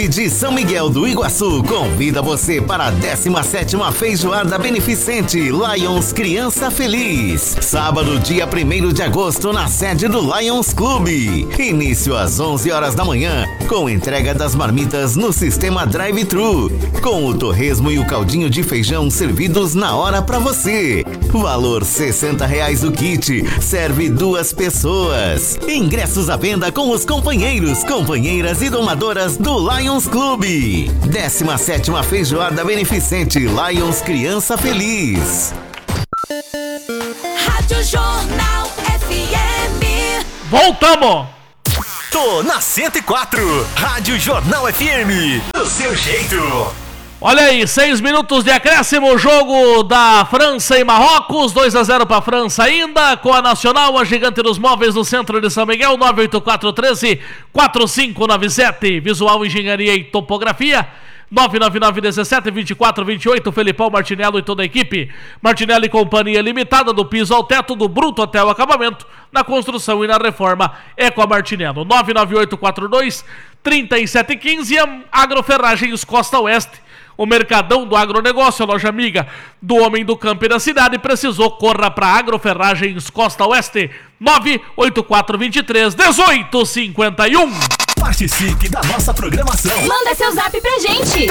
de São Miguel do Iguaçu convida você para a 17ª Feijoada Beneficente Lions Criança Feliz. Sábado, dia 1º de agosto, na sede do Lions Clube. Início às 11 horas da manhã, com entrega das marmitas no sistema drive-thru, com o torresmo e o caldinho de feijão servidos na hora para você. Valor R$60 o kit, serve 2 pessoas. Ingressos à venda com os companheiros, companheiras e domadoras do Lions Clube. 17ª Feijoada Beneficente Lions Criança Feliz. Rádio Jornal FM. Voltamos! Tô na 104, Rádio Jornal FM. Do seu jeito. Olha aí, 6 minutos de acréscimo, jogo da França e Marrocos, 2-0 para a França ainda, com a Nacional, a gigante dos móveis do centro de São Miguel, 98413-4597, Visual Engenharia e Topografia, 99917-2428, Felipão Martinello e toda a equipe. Martinello e Companhia Limitada, do piso ao teto, do bruto até o acabamento, na construção e na reforma, é com a Martinello. 99842-3715, Agroferragens Costa Oeste, o Mercadão do Agronegócio, a loja amiga do homem do campo e da cidade. Precisou, corra para Agroferragens Costa Oeste, 98423-1851. Participe da nossa programação. Manda seu zap pra gente.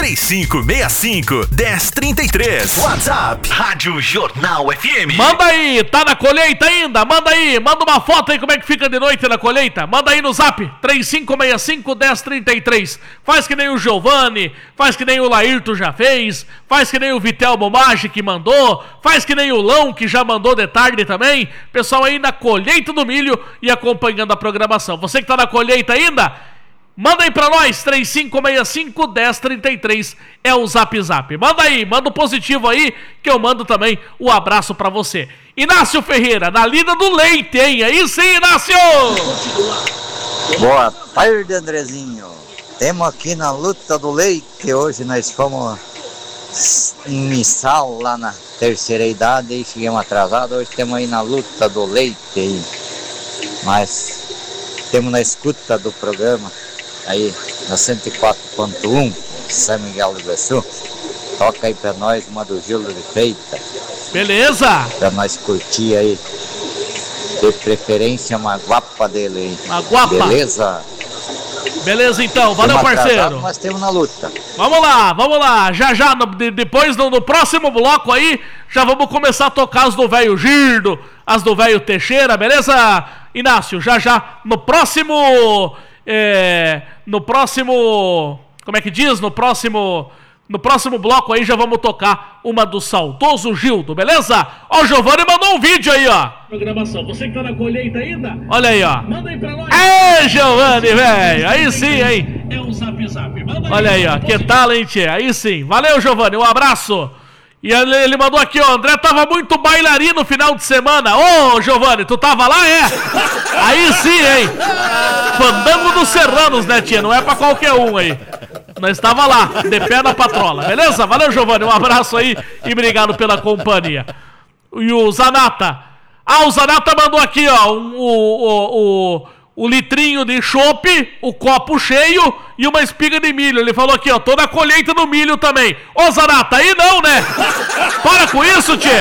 3565-1033. WhatsApp, Rádio Jornal FM. Manda aí, tá na colheita ainda? Manda aí, manda uma foto aí como é que fica de noite na colheita. Manda aí no zap, 3565-1033. Faz que nem o Giovanni, faz que nem o Laírto já fez, faz que nem o Vitel Bomage que mandou, faz que nem o Lão que já mandou de tarde também. Pessoal aí na colheita do milho e acompanhando a programação. Você que tá na colheita ainda, manda aí pra nós, 3565-1033 é o Zap Zap. Manda aí, manda o positivo aí, que eu mando também o abraço pra você. Inácio Ferreira, na lida do leite, hein? Aí sim, Inácio! Boa tarde, Andrezinho. Temos aqui na luta do leite, hoje nós fomos em missal lá na terceira idade e chegamos atrasados. Hoje temos aí na luta do leite aí, mas temos na escuta do programa aí na 104.1 São Miguel do Iguaçu. Toca aí pra nós uma do Gildo de Freitas. Beleza! Pra nós curtir aí, de preferência uma guapa dele aí. Uma guapa! Beleza? Beleza então, valeu parceiro. Nós temos na luta. Vamos lá, já, depois no próximo bloco aí, já vamos começar a tocar as do velho Girdo, as do velho Teixeira, beleza, Inácio? Já, no próximo, como é que diz? No próximo bloco aí já vamos tocar uma do saudoso Gildo, beleza? Ó, o Giovanni mandou um vídeo aí, ó. Programação, você que tá na colheita ainda? Olha aí, ó. Manda aí pra nós. Ê, Giovanni, velho, aí sim, hein? É um Zap Zap. Olha aí, ó, que tal, hein, tchê? Aí sim. Valeu, Giovanni, um abraço. E ele mandou aqui, ó, André tava muito bailarino no final de semana. Ô, Giovanni, tu tava lá, é? Aí sim, hein? Fandango dos Serranos, né, tia? Não é pra qualquer um aí. Nós estava lá, de pé na patrola, beleza? Valeu, Giovanni, um abraço aí e obrigado pela companhia. E o Zanata. O Zanata mandou aqui, ó, o litrinho de chopp, o copo cheio e uma espiga de milho. Ele falou aqui, ó, tô na colheita do milho também. Ô, Zanata, aí não, né? Para com isso, tchê.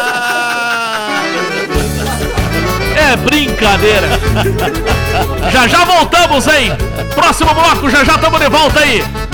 É brincadeira. Já voltamos, hein? Próximo bloco, já estamos de volta aí.